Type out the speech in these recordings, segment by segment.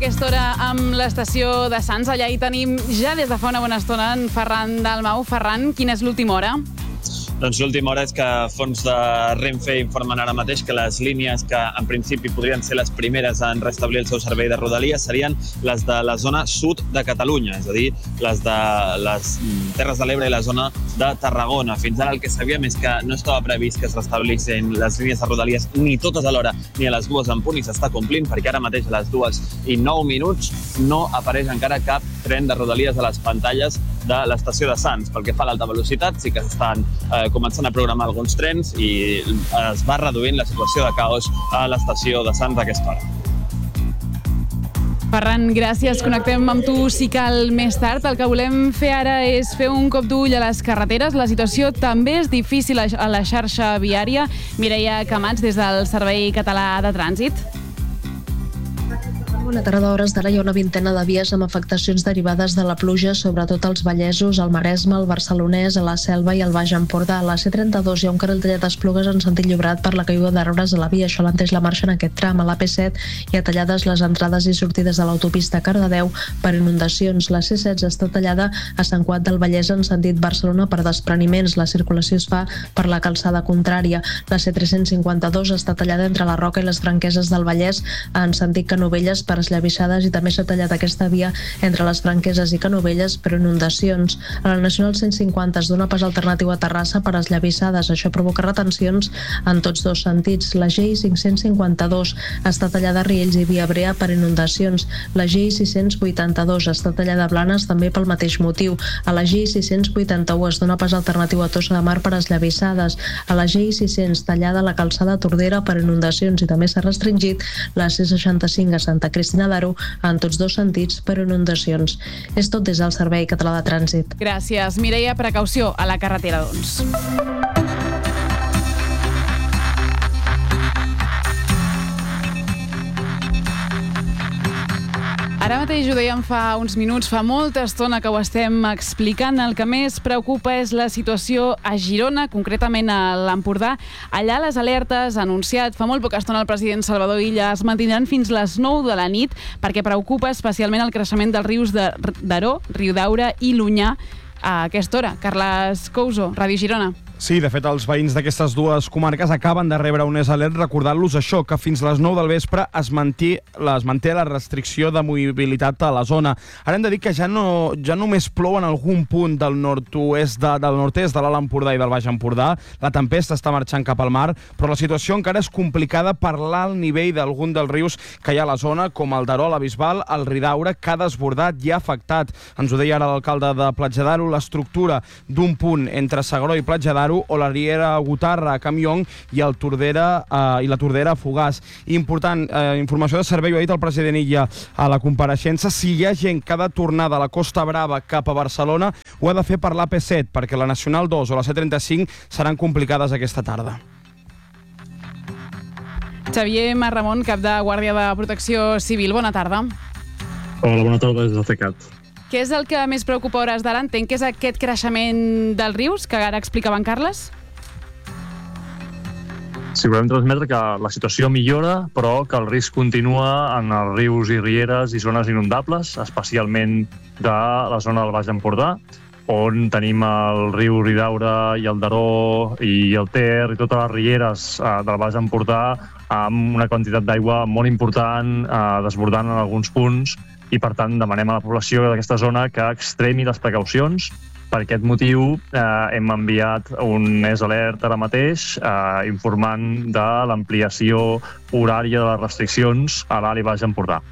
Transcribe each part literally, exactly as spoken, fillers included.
aquesta hora amb l'estació de Sants. Allà hi tenim ja des de fa una bona estona en Ferran Dalmau. Ferran, quina és l'última hora? Doncs l'última hora és que fons de Renfe informen ara mateix que les línies que en principi podrien ser les primeres en restablir el seu servei de Rodalies serien les de la zona sud de Catalunya, és a dir, les de les Terres de l'Ebre i la zona de Tarragona. Fins ara el que sabíem és que no estava previst que es restablissin les línies de Rodalies ni totes alhora ni a les dues en punt, i s'està complint perquè ara mateix a les dues i nou minuts no apareix encara cap tren de Rodalies a les pantalles de l'estació de Sants. Pel que fa a l'alta velocitat, sí que s'estan eh, començant a programar alguns trens i es va reduint la situació de caos a l'estació de Sants a aquesta hora. Ferran, gràcies. Connectem amb tu si cal més tard. El que volem fer ara és fer un cop d'ull a les carreteres. La situació també és difícil a la xarxa viària. Mireia Camats, des del Servei Català de Trànsit. Bona tarda, a hores d'ara hi ha una vintena de vies amb afectacions derivades de la pluja, sobretot als Vallesos, al Maresme, al Barcelonès, a la Selva i al Baix Empordà. A la C trenta-dos hi ha un carril tallat d'esplugues en sentit Llobregat per la caiguda d'arbres a la via. Això alenteix la marxa en aquest tram. A l'A P set hi ha tallades les entrades i sortides de l'autopista Cardedeu per inundacions. La C setze està tallada a Sant Cugat del Vallès en sentit Barcelona per despreniments. La circulació es fa per la calçada contrària. La C tres-cents cinquanta-dos està tallada entre la Roca i les Franqueses del Vallès en sentit Canovelles per esllavissades, i també s'ha tallat aquesta via entre les Franqueses i Canovelles per inundacions. A la Nacional cent cinquanta es dona pas alternatiu a Terrassa per esllavissades. Això provoca retencions en tots dos sentits. La G I cinc-cents cinquanta-dos està tallada a Riells i Via Brea per inundacions. La G I sis-cents vuitanta-dos està tallada a Blanes també pel mateix motiu. A la G I sis-cents vuitanta-u es dona pas alternatiu a Tossa de Mar per esllavissades. A la G I sis-cents tallada a la calçada Tordera per inundacions, i també s'ha restringit la C seixanta-cinc a Santa Cristina d'Aro en tots dos sentits per inundacions. És tot des del Servei Català de Trànsit. Gràcies. Mireia, precaució a la carretera, doncs. Ara mateix ho dèiem fa uns minuts, fa molta estona que ho estem explicant. El que més preocupa és la situació a Girona, concretament a l'Empordà. Allà les alertes ha anunciat fa molt poca estona el president Salvador Illa es mantindran fins les nou de la nit perquè preocupa especialment el creixement dels rius d'Aró, Riudaura i l'Onyar a aquesta hora. Carles Couso, Ràdio Girona. Sí, de fet, els veïns d'aquestes dues comarques acaben de rebre un alert recordant-los això, que fins les nou del vespre es manté, es manté la restricció de mobilitat a la zona. Ara hem de dir que ja no ja només plou en algun punt del nord-oest, de, del nord-est de l'Alt Empordà i del Baix Empordà. La tempesta està marxant cap al mar, però la situació encara és complicada per l'alt nivell d'algun dels rius que hi ha a la zona, com el d'Aró, la Bisbal, el Ridaura, que ha desbordat i ha afectat. Ens ho deia ara l'alcalde de Platja d'Aro, l'estructura d'un punt entre S'Agaró i Platja d'Aro, o la riera Gotarra a Campllong i, el Tordera, eh, i la Tordera a Fogars. Important, eh, informació de servei, ho ha dit el president Illa a la compareixença, si hi ha gent que ha de tornar de la Costa Brava cap a Barcelona, ho ha de fer per l'A P set, perquè la Nacional dos o la C trenta-cinc seran complicades aquesta tarda. Xavier Marramon, cap de Guàrdia de Protecció Civil, bona tarda. Hola, bona tarda des de C E C A T. Què és el que més preocupa a hores d'ara? Entenc que és aquest creixement dels rius que ara explicava en Carles? Sí, volem transmetre que la situació millora, però que el risc continua en els rius i rieres i zones inundables, especialment de la zona del Baix Empordà, on tenim el riu Ridaura i el Daró i el Ter i totes les rieres eh, del Baix Empordà amb una quantitat d'aigua molt important, eh, desbordant en alguns punts, i per tant demanem a la població d'aquesta zona que extremi les precaucions. Per aquest motiu eh, hem enviat un més alert ara mateix eh, informant de l'ampliació horària de les restriccions a l'Alt i Baix Empordà.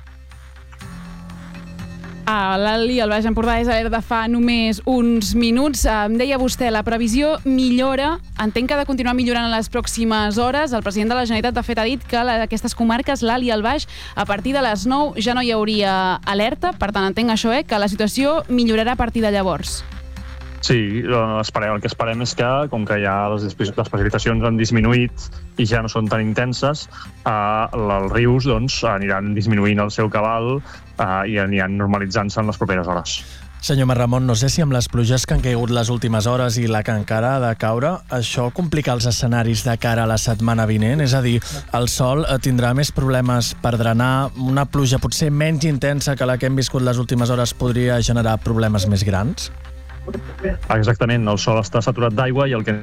A l'Alt i el Baix Empordà és alert de fa només uns minuts. Em deia vostè, la previsió millora. Entenc que ha de continuar millorant en les pròximes hores. El president de la Generalitat, de fet, ha dit que aquestes comarques, l'Alt i el Baix, a partir de les nou ja no hi hauria alerta. Per tant, entenc això, eh, que la situació millorarà a partir de llavors. Sí, esperem, el que esperem és que, com que ja les, les precipitacions han disminuït i ja no són tan intenses, eh, els rius doncs, aniran disminuint el seu cabal eh, i aniran normalitzant-se en les properes hores. Senyor Marramon, no sé si amb les pluges que han caigut les últimes hores i la que encara ha de caure, això complica els escenaris de cara a la setmana vinent? És a dir, el sol tindrà més problemes per drenar, una pluja potser menys intensa que la que hem viscut les últimes hores podria generar problemes més grans? Exactament, el sol està saturat d'aigua i el que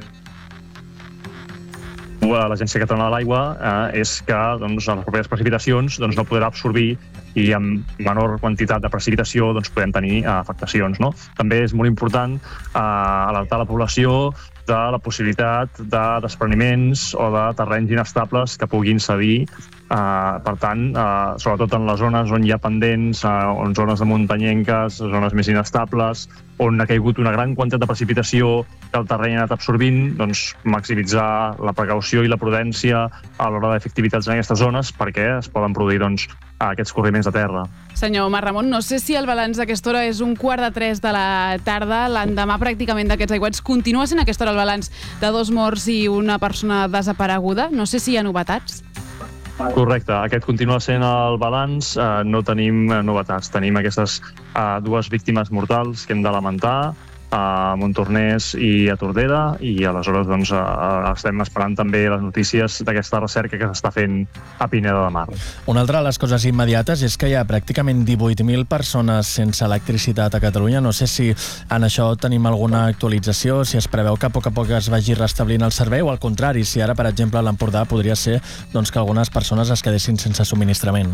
l'Agència Catalana de l'Aigua eh, és que doncs, les properes precipitacions doncs, no podrà absorbir i amb menor quantitat de precipitació doncs, podem tenir eh, afectacions. No? També és molt important eh, alertar la població de la possibilitat de despreniments o de terrenys inestables que puguin cedir. Uh, per tant, uh, sobretot en les zones on hi ha pendents, uh, on zones de muntanyenques, zones més inestables, on ha caigut una gran quantitat de precipitació que el terreny ha anat absorbint, doncs maximitzar la precaució i la prudència a l'hora de fer activitats en aquestes zones perquè es poden produir doncs, aquests corriments de terra. Senyor Marramon, no sé si el balanç d'aquesta hora és un quart de tres de la tarda, l'endemà pràcticament d'aquests aiguats. Continua sent aquesta hora el balanç de dos morts i una persona desapareguda? No sé si hi ha novetats. Correcte, aquest continua sent el balanç, eh, no tenim novetats. Tenim aquestes eh, dues víctimes mortals que hem de lamentar, a Montornès i a Tordera, i aleshores doncs, eh, estem esperant també les notícies d'aquesta recerca que s'està fent a Pineda de Mar. Una altra de les coses immediates és que hi ha pràcticament divuit mil persones sense electricitat a Catalunya. No sé si en això tenim alguna actualització, si es preveu que a poc a poc es vagi restablint el servei, o al contrari, si ara, per exemple, a l'Empordà podria ser doncs, que algunes persones es quedessin sense subministrament.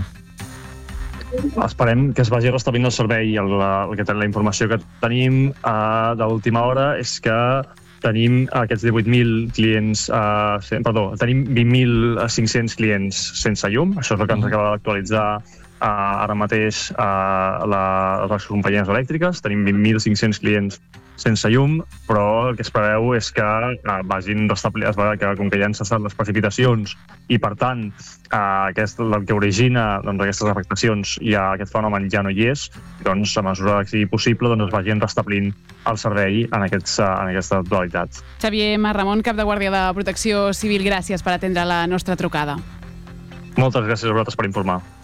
Esperem que es vagi restablint el servei. El, el que, la informació que tenim eh, de l'última hora és que tenim aquests divuit mil clients, eh, perdó, tenim vint mil cinc-cents clients sense llum. Això és el que ens acaba d'actualitzar eh, ara mateix eh, la, les companyies elèctriques. Tenim vint mil cinc-cents clients sense llum, però el que es preveu és que eh, vagin restablir, que com que ja han cessat les precipitacions i, per tant, eh, aquest, el que origina doncs, aquestes afectacions i aquest fenomen ja no hi és, doncs, a mesura que sigui possible, doncs, es vagin restablint el servei en, aquests, en aquesta actualitat. Xavier Marramon, cap de Guàrdia de Protecció Civil, gràcies per atendre la nostra trucada. Moltes gràcies a vosaltres per informar.